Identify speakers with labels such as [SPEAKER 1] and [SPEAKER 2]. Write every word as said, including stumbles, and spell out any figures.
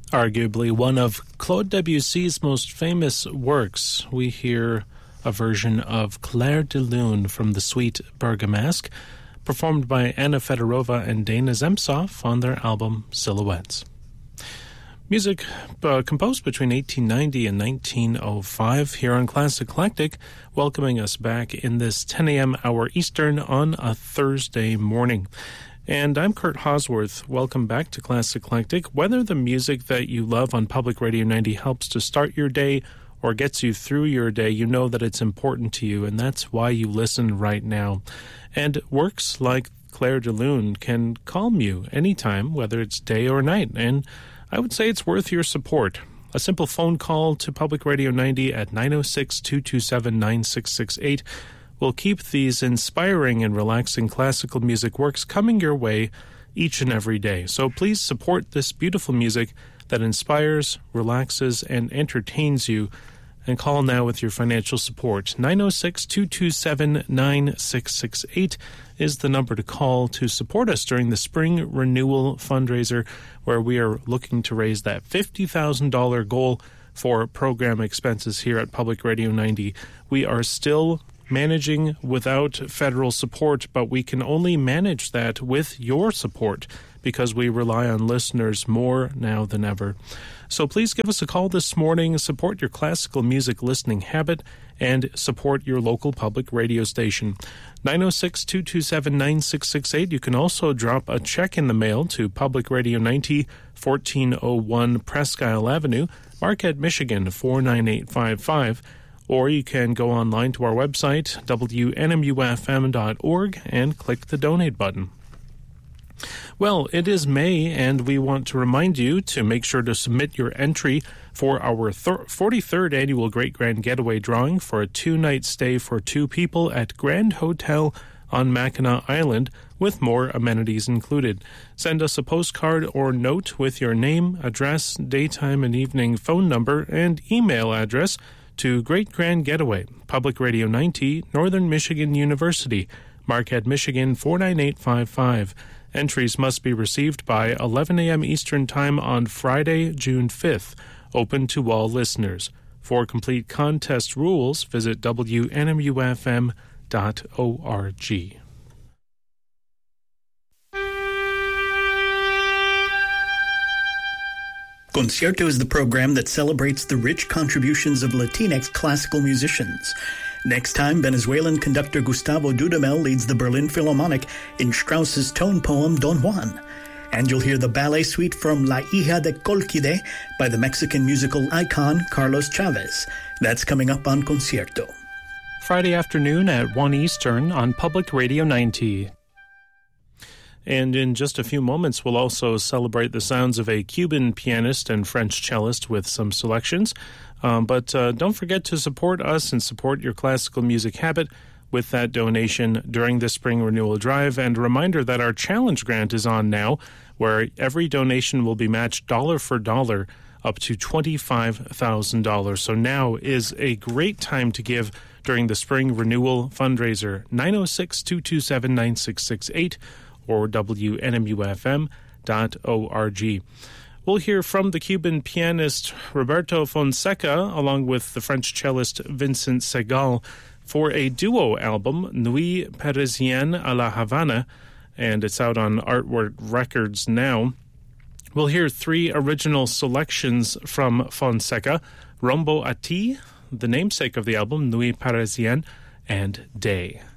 [SPEAKER 1] Arguably one of Claude Debussy's most famous works, we hear a version of Clair de Lune from the suite Bergamasque, performed by Anna Fedorova and Dana Zemtsov on their album Silhouettes. Music uh, composed between eighteen ninety and nineteen oh five here on Classic Eclectic, welcoming us back in this ten a.m. hour Eastern on a Thursday morning. And I'm Kurt Hosworth. Welcome back to Classic Eclectic. Whether the music that you love on Public Radio ninety helps to start your day or gets you through your day, you know that it's important to you, and that's why you listen right now. And works like Clair de Lune can calm you anytime, whether it's day or night, and I would say it's worth your support. A simple phone call to Public Radio ninety at nine oh six, two two seven, nine six six eight will keep these inspiring and relaxing classical music works coming your way each and every day. So please support this beautiful music that inspires, relaxes, and entertains you. And call now with your financial support. nine oh six, two two seven, nine six six eight is the number to call to support us during the Spring Renewal Fundraiser, where we are looking to raise that fifty thousand dollars goal for program expenses here at Public Radio ninety. We are still managing without federal support, but we can only manage that with your support because we rely on listeners more now than ever. So please give us a call this morning, support your classical music listening habit, and support your local public radio station. nine oh six, two two seven, nine six six eight. You can also drop a check in the mail to Public Radio ninety, fourteen oh one Presque Isle Avenue, Marquette, Michigan, four nine eight five five. Or you can go online to our website, W N M U F M dot org, and click the donate button. Well, it is May, and we want to remind you to make sure to submit your entry for our forty-third annual Great Grand Getaway drawing for a two-night stay for two people at Grand Hotel on Mackinac Island, with more amenities included. Send us a postcard or note with your name, address, daytime and evening phone number, and email address to Great Grand Getaway, Public Radio ninety, Northern Michigan University, Marquette, Michigan, four nine eight five five. Entries must be received by eleven a.m. Eastern Time on Friday, June fifth, open to all listeners. For complete contest rules, visit W N M U F M dot org.
[SPEAKER 2] Concierto is the program that celebrates the rich contributions of Latinx classical musicians. Next time, Venezuelan conductor Gustavo Dudamel leads the Berlin Philharmonic in Strauss's tone poem Don Juan. And you'll hear the ballet suite from La Hija de Colquide by the Mexican musical icon Carlos Chavez. That's coming up on Concierto.
[SPEAKER 1] Friday afternoon at one Eastern on Public Radio ninety. And in just a few moments, we'll also celebrate the sounds of a Cuban pianist and French cellist with some selections. Um, but uh, don't forget to support us and support your classical music habit with that donation during the Spring Renewal Drive. And a reminder that our challenge grant is on now, where every donation will be matched dollar for dollar up to twenty-five thousand dollars. So now is a great time to give during the Spring Renewal Fundraiser. nine oh six, two two seven, nine six six eight or W N M U F M dot org. We'll hear from the Cuban pianist Roberto Fonseca along with the French cellist Vincent Segal for a duo album, Nuit Parisienne à la Havana, and it's out on Artwork Records now. We'll hear three original selections from Fonseca, Rombo a Ti, the namesake of the album, Nuit Parisienne, and Day.